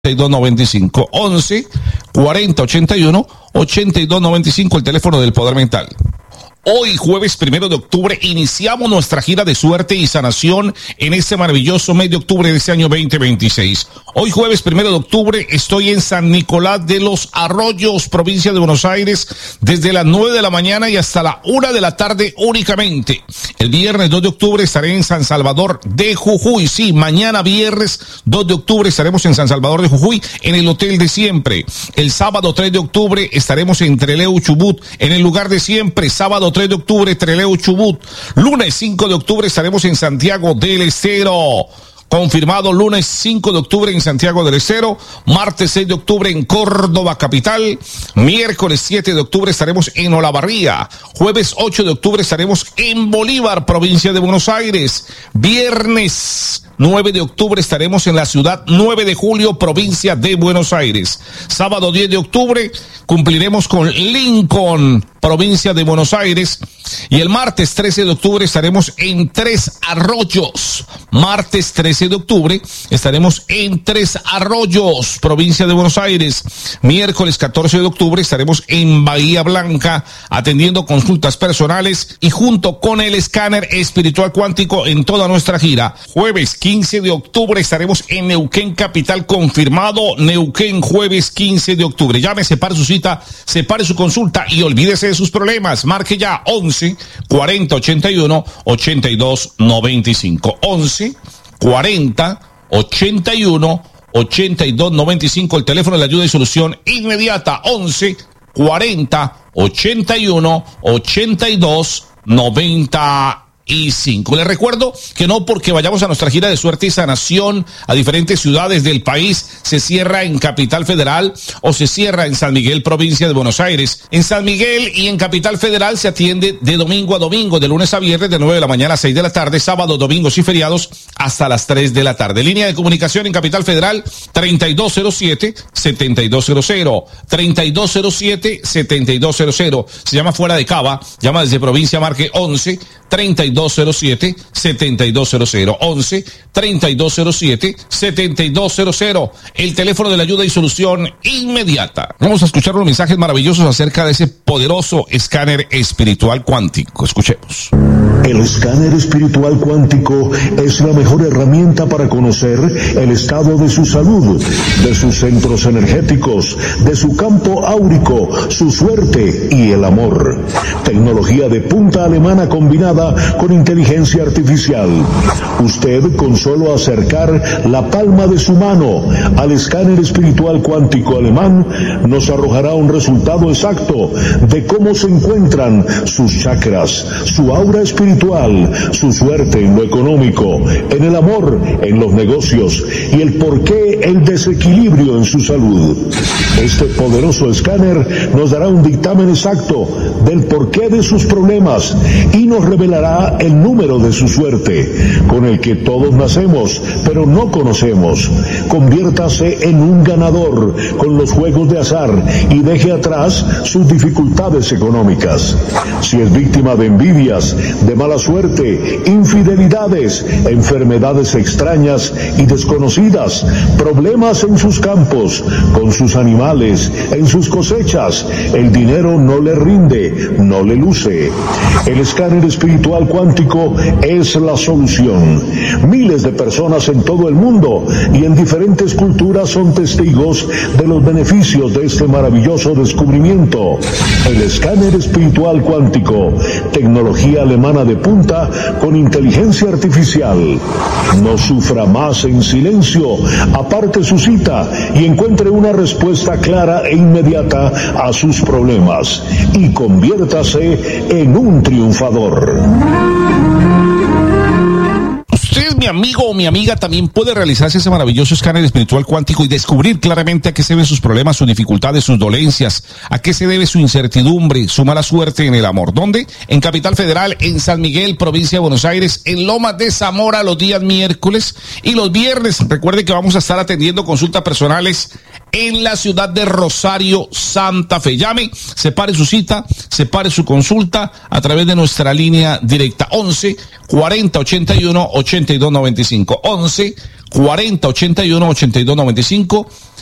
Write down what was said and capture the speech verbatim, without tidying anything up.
ochenta y dos noventa y cinco, once cuarenta ochenta y uno ochenta y dos noventa y cinco, el teléfono del Poder Mental. Hoy, jueves primero de octubre, iniciamos nuestra gira de suerte y sanación en este maravilloso mes de octubre de este año veinte veintiséis. Hoy, jueves primero de octubre, estoy en San Nicolás de los Arroyos, provincia de Buenos Aires, desde las nueve de la mañana y hasta la una de la tarde únicamente. El viernes dos de octubre estaré en San Salvador de Jujuy. Sí, mañana viernes dos de octubre estaremos en San Salvador de Jujuy, en el hotel de siempre. El sábado tres de octubre estaremos en Trelew, Chubut, en el lugar de siempre. Sábado tres de octubre, Trelew, Chubut. Lunes cinco de octubre estaremos en Santiago del Estero. Confirmado, lunes cinco de octubre en Santiago del Estero, martes seis de octubre en Córdoba capital, miércoles siete de octubre estaremos en Olavarría, jueves ocho de octubre estaremos en Bolívar, provincia de Buenos Aires, viernes nueve de octubre estaremos en la ciudad nueve de julio, provincia de Buenos Aires, sábado diez de octubre cumpliremos con Lincoln, provincia de Buenos Aires, y el martes trece de octubre estaremos en Tres Arroyos, martes trece de octubre estaremos en Tres Arroyos, provincia de Buenos Aires, miércoles catorce de octubre estaremos en Bahía Blanca atendiendo consultas personales y junto con el escáner espiritual cuántico en toda nuestra gira. Jueves quince de octubre estaremos en Neuquén capital, confirmado, Neuquén, jueves quince de octubre. Llame, separe su cita, separe su consulta y olvídese de sus problemas. Marque ya once cuarenta ochenta y uno ochenta y dos noventa y cinco, once cuarenta ochenta y uno ochenta y dos noventa y cinco, el teléfono de la ayuda y solución inmediata, once cuarenta ochenta y uno ochenta y dos noventa y cinco. Les recuerdo que no porque vayamos a nuestra gira de suerte y sanación a diferentes ciudades del país se cierra en Capital Federal o se cierra en San Miguel, provincia de Buenos Aires. En San Miguel y en Capital Federal se atiende de domingo a domingo, de lunes a viernes, de nueve de la mañana a seis de la tarde, sábados, domingos y feriados hasta las tres de la tarde. Línea de comunicación en Capital Federal treinta y dos cero siete setenta y dos cero cero, treinta y dos cero siete setenta y dos cero cero. Se llama fuera de Cava, llama desde provincia, marque once treinta y dos cero siete setenta y dos cero cero, once treinta y dos cero siete setenta y dos cero cero, el teléfono de la ayuda y solución inmediata. Vamos a escuchar unos mensajes maravillosos acerca de ese poderoso escáner espiritual cuántico. Escuchemos. El escáner espiritual cuántico es la mejor herramienta para conocer el estado de su salud, de sus centros energéticos, de su campo áurico, su suerte y el amor. Tecnología de punta alemana combinada con inteligencia artificial. Usted, con solo acercar la palma de su mano al escáner espiritual cuántico alemán, nos arrojará un resultado exacto de cómo se encuentran sus chakras, su aura espiritual, su suerte en lo económico, en el amor, en los negocios y el porqué el desequilibrio en su salud. Este poderoso escáner nos dará un dictamen exacto del porqué de sus problemas y nos revelará el número de su suerte, con el que todos nacemos, pero no conocemos. Conviértase en un ganador con los juegos de azar y deje atrás sus dificultades económicas. Si es víctima de envidias, de mala suerte, infidelidades, enfermedades extrañas y desconocidas, problemas en sus campos, con sus animales, en sus cosechas, el dinero no le rinde, no le luce. El escáner espiritual cuántico es la solución. Miles de personas en todo el mundo y en diferentes culturas son testigos de los beneficios de este maravilloso descubrimiento. El escáner espiritual cuántico, tecnología alemana de punta con inteligencia artificial. No sufra más en silencio, aparte su cita y encuentre una respuesta clara e inmediata a sus problemas y conviértase en un triunfador. Usted, mi amigo o mi amiga, también puede realizarse ese maravilloso escáner espiritual cuántico y descubrir claramente a qué se deben sus problemas, sus dificultades, sus dolencias, a qué se debe su incertidumbre, su mala suerte en el amor. ¿Dónde? En Capital Federal, en San Miguel, provincia de Buenos Aires, en Lomas de Zamora los días miércoles y los viernes. Recuerde que vamos a estar atendiendo consultas personales en la ciudad de Rosario, Santa Fe. Llame, separe su cita, separe su consulta a través de nuestra línea directa once cuarenta ochenta y uno ochenta y dos noventa y cinco, once cuarenta ochenta y uno ochenta y dos noventa y cinco.